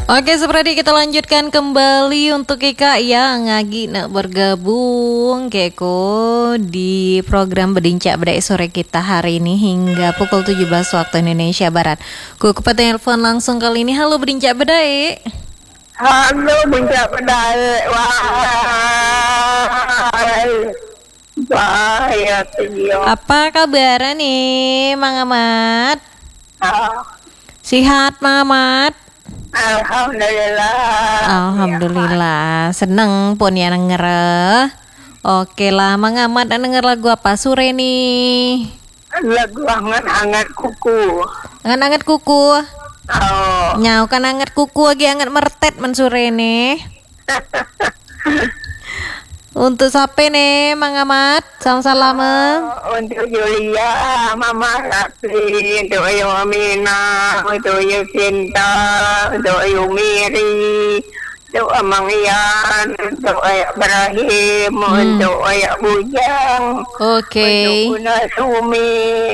Oke, seperti kita lanjutkan kembali untuk Ika yang ngagi nak bergabung Keko di program Bedincak Bedai sore kita hari ini hingga pukul 17 waktu Indonesia Barat. Ku ke telepon langsung kali ini. Halo Bedincak Bedai. Halo Bedincak Bedai. Wah. Bahaya tuh. Apa kabar nih, Mang Ahmad? Sehat, Mang Ahmad? Alhamdulillah. Alhamdulillah, seneng pun ya denger. Oke lah, Mang Ahmad denger lagu apa sore nih? Lagu hangat-hangat kuku. Hangat-hangat kuku. Oh. Nyau kan hangat kuku lagi hangat mertet men sore nih. Untuk siapa nih, Mang Ahmad? Salam-salam. Untuk Julia, Mama Ratri, untuk Ayu Amina, untuk Ayu Cinta, untuk Ayu Miri, untuk Amang Ian, untuk Ayak Ibrahim, untuk Ayak Bujang, Oke. untuk Bunda Sumi,